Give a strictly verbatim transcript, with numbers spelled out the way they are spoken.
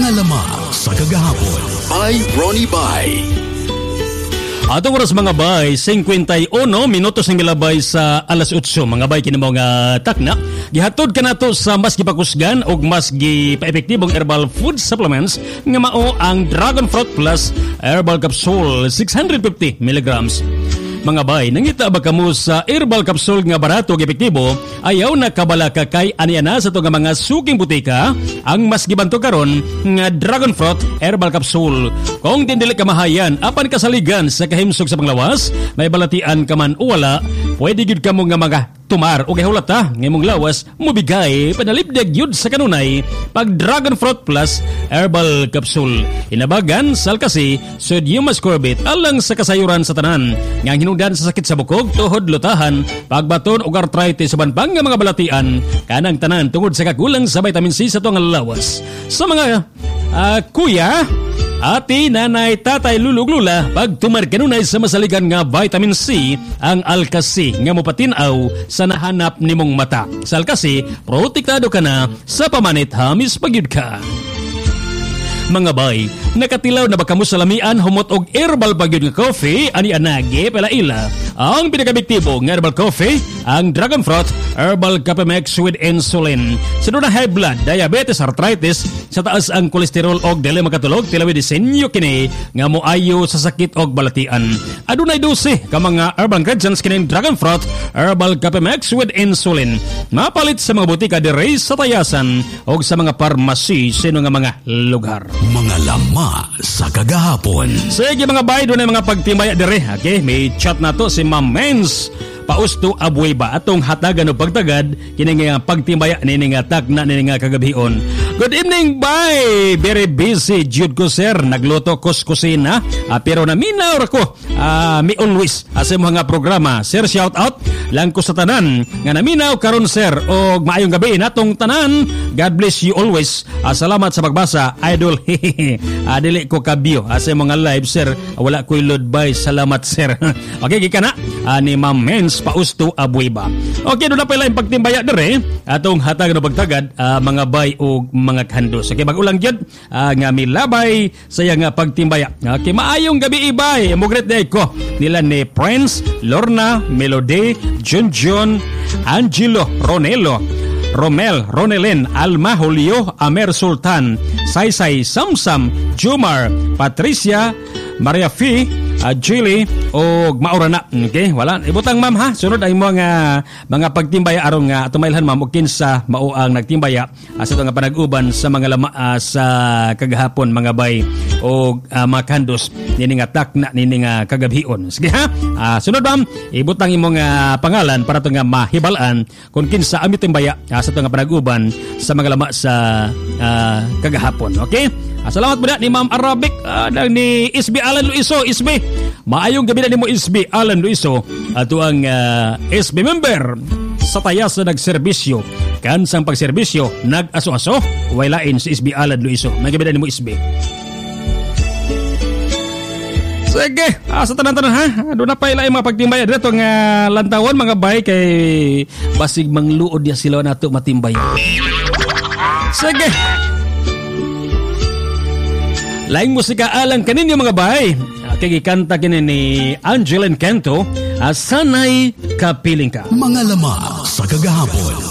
Mga lamang sa kagahapon by Ronnie Bay. Atong oras mga bay, fifty-one minutos ng milabay sa alas eight mga bay kini mga takna. Gihatod ka nato sa mas gipakusgan og mas gipaepektibong herbal food supplements nga mao ang Dragon Fruit Plus Herbal Capsule six hundred fifty milligrams. Mga bay, nangita ba kamo sa herbal capsule nga barato ug epektibo, ayaw na kabala ka kay aniya na sa to nga mga suking butika ang mas gibanto karon nga Dragon Fruit Herbal Capsule. Kung dindili ka mahayan apan kasaligan sa kahimsog sa panglawas, may balatian ka man o wala, pwede gyud kamo nga mga tumar o gahulat ta ng imong lawas mubigay panalipdag yun sa kanunay pag Dragon Fruit Plus Herbal Capsule. Inabagan sal kasi sodium ascorbate alang sa kasayuran sa tanan nga hinungdan sa sakit sa bukog, tuhod, lutahan, pagbaton o arthritis sa banbang nga mga balatian kanang tanan tungod sa kakulang sa vitamin C sa tuwang lawas. Sa mga uh, kuya, ati, nanay, tatay, lulug, lula, pag tumar kanunay sa masaligan nga vitamin C, ang Alka-C nga mopatinaw sa nahanap nimong mata. Sa Alka-C, protektado ka na sa pamanit hamis pagyud ka. Mga bay, nakatilaw na baka mo sa lamian humot og herbal pagyud nga coffee ani anagi pala ila. Ang pinakabiktibo nga herbal coffee, ang Dragon Fruit Herbal Capemex with insulin. Sa na high blood, diabetes, arthritis, sa taas ang kolesterol og dili makatulog, tilawi disenyo kini nga moayo sa sakit og balatian. Adunay dose ka mga herbal ingredients kining Dragon Fruit Herbal Capemex with insulin. Mapalit sa mga butika diri sa Tayasan og sa mga pharmacy sino nga mga lugar. Mga lama sa kagahapon. Sige mga bay, doon ay mga pagtimaya dire. Okay, may chat na to si Ma'am Men's Pausto Abueva atong hatagan o pagtagad kini nga pagtimbaya nini nga takna nini nga kagabihon. Good evening, bye. Very busy jud ko sir, nagluto ko sa kusina, uh, pero naminaw ra ko uh, mi always asa mo nga programa. Sir, shout out lang ko sa tanan nga naminaw karon sir og maayong gabi natong tanan. God bless you always. Uh, salamat sa pagbasa, idol. uh, dili ko kabyo asa mo nga live sir, wala ko load by. Salamat sir. Okay, gika na uh, ni Ma'am Men's Pausto Abueva. Okay, doon na pala yung pagtimbaya dire atong hatag na pagtagad uh, mga bay o mga kandos. Okay, mag-ulang dyan uh, nga milabay saya nga pagtimbaya. Okay, maayong gabi ibay. Mugret day ko nila ni Prince, Lorna, Melody, Junjun, Angelo, Ronelo, Romel, Ronelyn, Alma, Julio, Amer Sultan, Saysay, Samsam, Jumar, Patricia, Maria Fee, uh, Julie o maura na. Okay, wala ibutang ma'am ha. Sunod ay mga mga pagtimbaya aron nga tumailhan ma'am og kinsa mao ang nagtimbaya uh, sa nga panag-uban sa mga lama uh, sa kagahapon mga bay o uh, mga kandos nini nga takna nini nga kagabhion. Sige ha. Uh, sunod ma'am, ibutang imong uh, pangalan para to nga mahibalaan kung kinsa ang timbaya uh, sa nga panag-uban sa mga lama sa uh, kagahapon. Okay? Uh, salamat po na ni Ma'am Arabic uh, ni Isbi Alan Luiso. Isbi, maayong gabi na ni mo Isbi Alan Luiso. Ato ang uh, S B member sa Tayasa nagserbisyo. Kansang pagserbisyo, nag-aso-aso, wailain si Isbi Alan Luiso. May gabi na ni mo Isbi. Sige, ah, sa tanan-tanan ha. Doon na pa ilay mga pagtimbaya. Dito nga lantawan mga bay kay basig mangluod ya sila nato matimbay. Sige. Laing musika alang kaninyo mga bay. Kaya ikanta kini ni Angeline Canto, Sanay Kapiling Ka. Mga lama sa kagahapon.